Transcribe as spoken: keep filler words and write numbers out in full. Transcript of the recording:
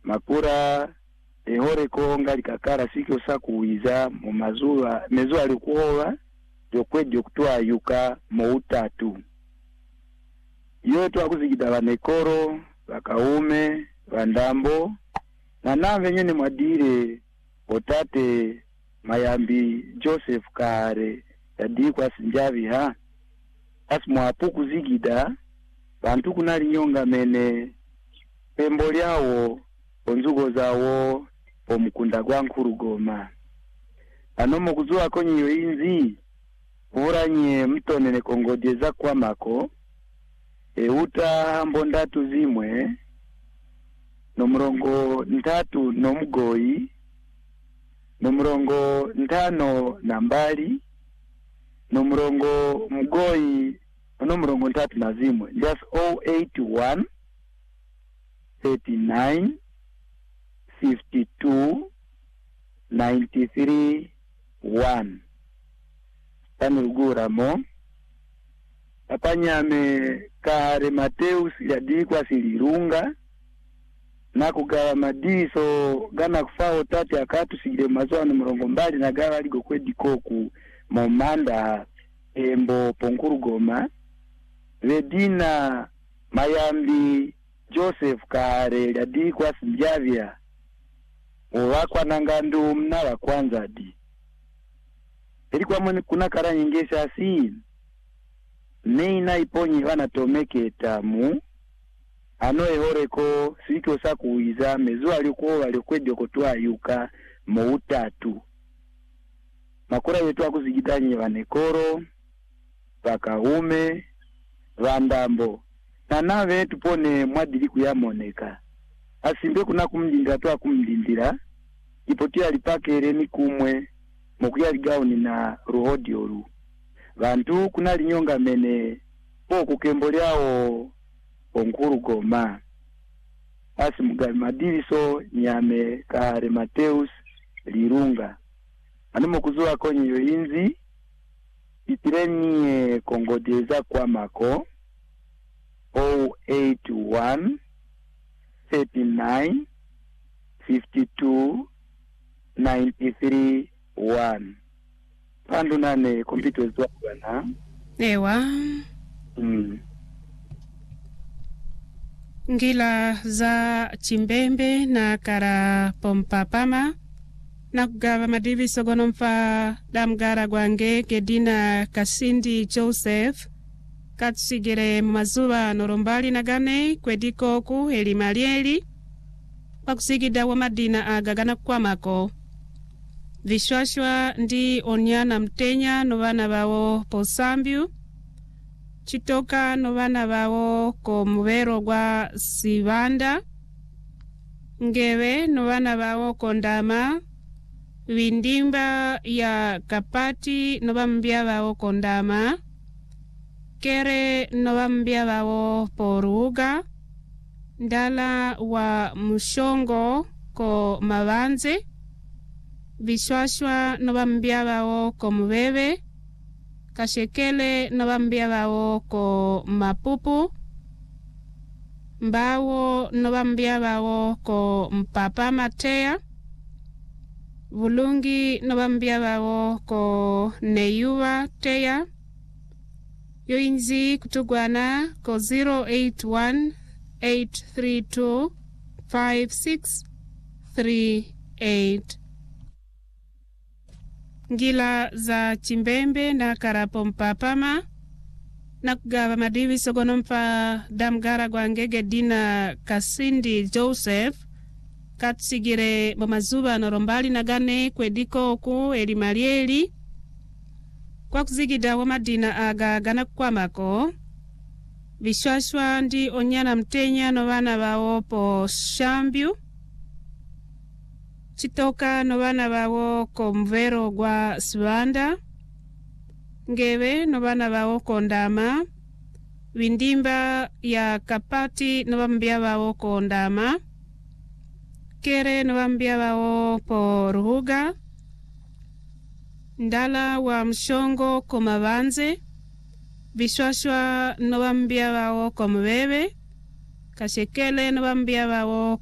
makura ehore konga likakara sikyo sakuiza mu mazua mezo alikuwa yokwedio kutoa yuka mu utatu yote akuzigida banekoro bakaume bandambo na nave nyene mwadire otate mayambi Joseph Kare yadi kwa sinjavi ha asmwa puku zigida bantu kunali nyonga mene pembo lyao onzugo zawo omukunda gwa Nkurugoma anomo kuzua konyo inzi uranye mtonene kongodeza kwa mako euta mbondatu zimwe no murongo ntatu no mugoi no murongo ntano na mbali no murongo mugoi no murongo ntatu na zimwe just zero eight one thirty-nine fifty-two ninety-three one tanugura mo apanyame Kare Mateus yadikwa silirunga na kugawa madiso gana kufao tati akatu sigire mazwa na mrongo mbali na gawa ligo kwedi koku momanda embo Ponkurugoma Vedina mayambi Joseph Kare yadikwa sinjavia uwakwa nangandu mna wa kwanza di ilikuwa mwene kuna kara nyingesha asi neina iponyi wana tomeke tamu anoe horeko sikyo sakuiza mezu alikuwa walikwedio kutua yuka mu utatu makura yetu akuzigidanye vanekoro bakaume vandambo na nave tupone mwadili kuyamoneka asimbe kuna kumdindira tu akumdindira ipotia lipakere ni kumwe mokuya ligauni na ruhodioru vantu kuna linyonga mene po kukembo lyao Onkurugoma asi mugavi madiviso nyame Kare Mateus lirunga animo kuzua konye yoinzi itireni kongodeza kwa mako zero eight one thirty-nine fifty-two ninety-three one pandu nane kompito zwa bwana ewa mm. ngila za Chimbembe na Kara Pompapama na kugawa madivi sogonomfa damgara gwange Gedina Kasindi Joseph katsigire mazuba norombali na gane kwediko ku elimalieli pakusigida wa madina agagana kwa mako vishwashwa ndi onyana mtenya no bana bawo Posambyu chitoka no bana bawo ko mubero gwa Sibanda ngewe no bana bawo Kondama Windimba ya Kapati no bambia bawo Kondama Kere no bambia bawo Poruga Ndala wa Mushongo ko Mabanze Bishwashwa no bambia bawo ko Mubebe Kashekele no bambia bawo ko Mapupu Mbawo no bambia bawo ko Mpapa Matea Bulungi no bambia bawo ko Neyuwa Teya Yoinzi kutugwana ko zero eight one eight three two five six three eight ngila za Chimbembe na Kara Pompapama na kugawa madivi sogonompa damgara gwange Gedina Kasindi Joseph katsigire mamazuba norombali na gane kwediko ku elimalieli kwa kuzigida wa madina aga gana kwa mako vishwashwa ndi onyana mtenya no bana bawo Posambyu chitoka no bana bawo ko mvero gwa Sibanda ngewe no bana bawo Kondama Windimba ya Kapati no bambia bawo Kondama Kere no bambia bawo Poruga Ndala wa Mshongo ko Mabanze Vishwashwa no bambia bawo ko Mubebe Kashekele no bambia bawo